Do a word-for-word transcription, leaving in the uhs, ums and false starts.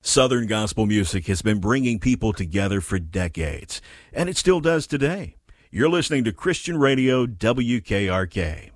Southern gospel music has been bringing people together for decades, and it still does today. You're listening to Christian Radio W K R K.